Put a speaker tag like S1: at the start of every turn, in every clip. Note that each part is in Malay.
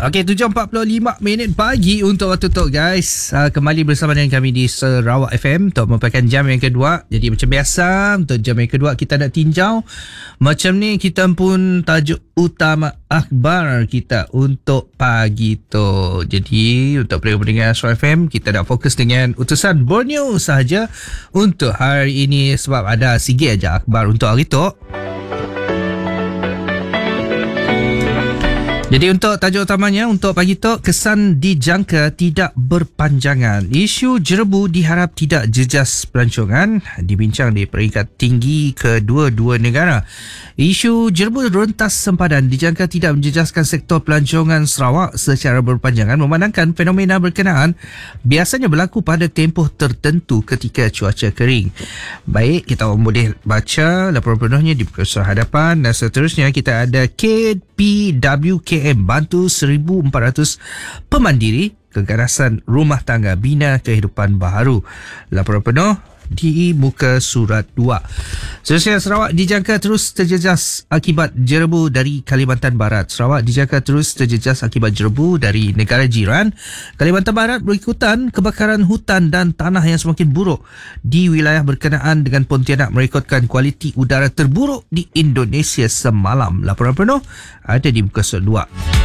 S1: Okey, 7.45 pagi untuk waktu Tok guys. Kembali bersama dengan kami di Sarawak FM untuk merupakan jam yang kedua. Jadi macam biasa, untuk jam yang kedua kita nak tinjau. Macam ni kita pun tajuk utama akhbar kita untuk pagi tu. Jadi untuk pendengar Sarawak FM, kita nak fokus dengan utusan Borneo sahaja untuk hari ini sebab ada sikit aja akhbar untuk hari tu. Jadi untuk tajuk utamanya untuk pagi tu, kesan dijangka tidak berpanjangan. Isu jerebu diharap tidak jejas pelancongan, dibincang di peringkat tinggi kedua-dua negara. Isu jerebu rentas sempadan dijangka tidak menjejaskan sektor pelancongan Sarawak secara berpanjangan, memandangkan fenomena berkenaan biasanya berlaku pada tempoh tertentu ketika cuaca kering. Baik, kita boleh baca laporan penuhnya di buku Surat Hadapan, dan seterusnya kita ada KPWKM bantu 1,400 pemandiri keganasan rumah tangga bina kehidupan baharu. Laporan penuh di muka surat 2. Seterusnya, Sarawak dijangka terus terjejas akibat jerebu dari Kalimantan Barat. Sarawak dijangka terus terjejas akibat jerebu dari negara jiran. Kalimantan Barat berikutan kebakaran hutan dan tanah yang semakin buruk di wilayah berkenaan dengan Pontianak merekodkan kualiti udara terburuk di Indonesia semalam. Laporan penuh ada di muka surat 2.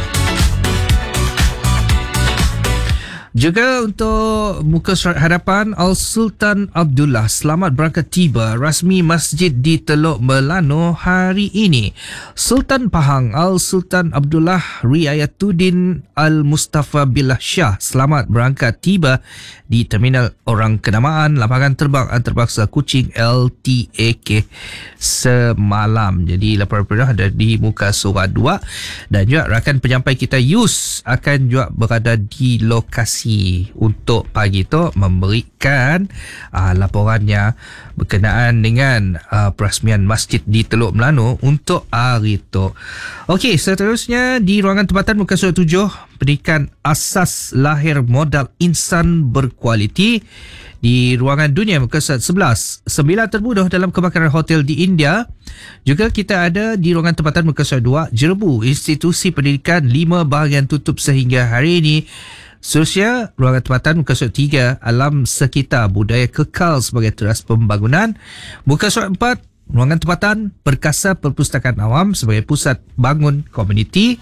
S1: Juga untuk muka surat hadapan, Al-Sultan Abdullah selamat berangkat tiba rasmi masjid di Teluk Melano hari ini. Sultan Pahang Al-Sultan Abdullah Riayatuddin Al-Mustafa Billah Shah selamat berangkat tiba di Terminal Orang Kenamaan Lapangan Terbang Antarabangsa Kuching LTAK semalam. Jadi laporan penuh ada di muka surat 2, dan juga rakan penyampai kita Yus akan juga berada di lokasi untuk pagi tu memberikan laporannya berkenaan dengan perasmian masjid di Teluk Melano untuk hari tu. Okey, seterusnya di ruangan tempatan muka surat 7, pendidikan asas lahir modal insan berkualiti. Di ruangan dunia muka surat 11, 9 terbunuh dalam kebakaran hotel di India. Juga kita ada di ruangan tempatan muka surat 2, jerebu institusi pendidikan 5 bahagian tutup sehingga hari ini. Seterusnya, ruangan tempatan muka surat 3, alam sekitar budaya kekal sebagai teras pembangunan. Muka surat 4, ruangan tempatan perkasa perpustakaan awam sebagai pusat bangun komuniti.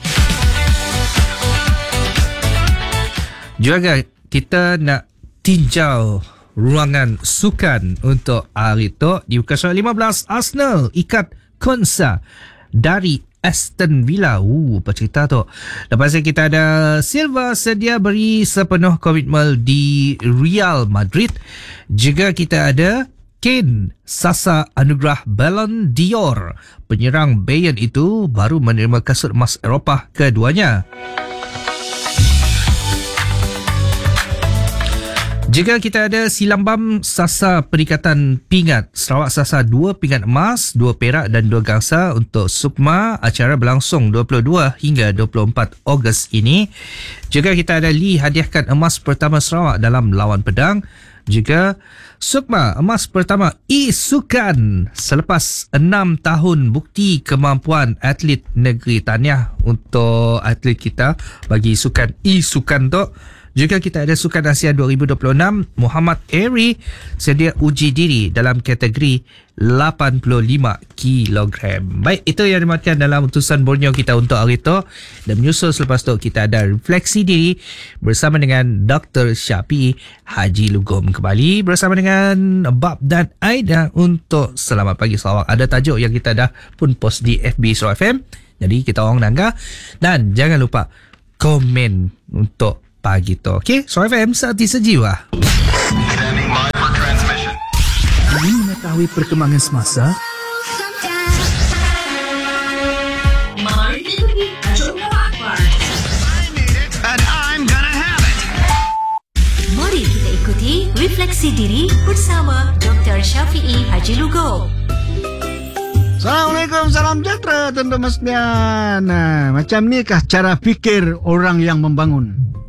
S1: Juga kita nak tinjau ruangan sukan untuk hari tu. Di muka surat 15, Arsenal ikat Konsa dari Aston Villa. Apa cerita tu? Lepas itu kita ada Silva sedia beri sepenuh komitmen di Real Madrid. Juga kita ada Kane sasa anugerah Ballon d'Or. Penyerang Bayern itu baru menerima kasut emas Eropah keduanya. Juga kita ada Silambam sasa Perikatan Pingat. Sarawak sasa 2 pingat emas, 2 perak dan 2 gangsa untuk Sukma. Acara berlangsung 22 hingga 24 Ogos ini. Juga kita ada Lee hadiahkan emas pertama Sarawak dalam lawan pedang. Juga Sukma emas pertama E-Sukan selepas 6 tahun bukti kemampuan atlet negeri tahniah untuk atlet kita bagi sukan E-Sukan tu. Juga kita ada Sukan Asia 2026, Muhammad Eri sedia uji diri dalam kategori 85 kg. Baik, itu yang dimakan dalam utusan Borneo kita untuk hari itu. Dan menyusul selepas itu kita ada refleksi diri bersama dengan Dr. Syafiee Haji Lugum. Kembali bersama dengan Bab dan Aida untuk Selamat Pagi Sarawak. Ada tajuk yang kita dah pun post di FB Sarawak FM. Jadi kita orang nanggah. Dan jangan lupa komen untuk pagi tu. Okey, Sarawak FM Saati Sejiwa.
S2: Ingin mengetahui perkembangan semasa?
S3: Mari ikuti tajuk utama akhbar.
S4: And I'm gonna have it.
S3: Mari kita ikuti refleksi diri bersama Dr. Syafiee Haji Lugum.
S2: Assalamualaikum, salam sejahtera tuan-tuan mas sekalian. Macam ni kah cara fikir orang yang membangun?